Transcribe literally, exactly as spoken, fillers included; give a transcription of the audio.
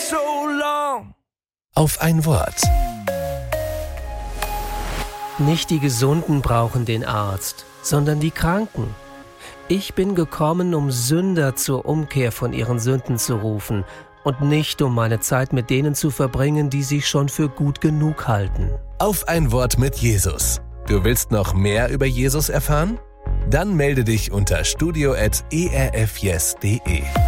so long. Auf ein Wort. Nicht die Gesunden brauchen den Arzt, sondern die Kranken. Ich bin gekommen, um Sünder zur Umkehr von ihren Sünden zu rufen und nicht, um meine Zeit mit denen zu verbringen, die sich schon für gut genug halten. Auf ein Wort mit Jesus. Du willst noch mehr über Jesus erfahren? Dann melde dich unter studio at e r f yes punkt de.